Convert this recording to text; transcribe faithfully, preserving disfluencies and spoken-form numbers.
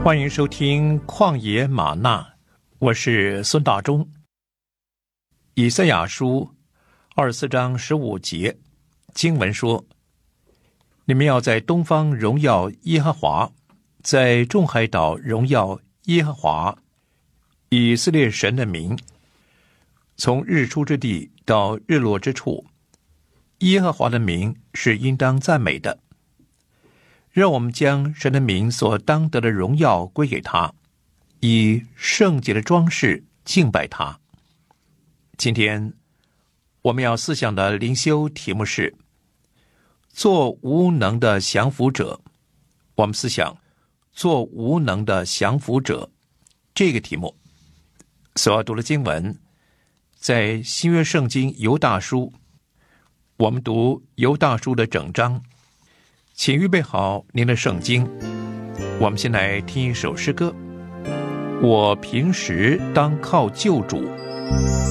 欢迎收听旷野吗哪，我是孙大中。以赛亚书二十四章十五节经文说，你们要在东方荣耀耶和华，在众海岛荣耀耶和华以色列神的名。从日出之地到日落之处，耶和华的名是应当赞美的。让我们将神的名所当得的荣耀归给他，以圣洁的装饰敬拜他。今天我们要思想的灵修题目是做无能的降服者。我们思想做无能的降服者这个题目。所要读的经文在新约圣经犹大书，我们读犹大书的整章。请预备好您的圣经，我们先来听一首诗歌。我平时当靠救主。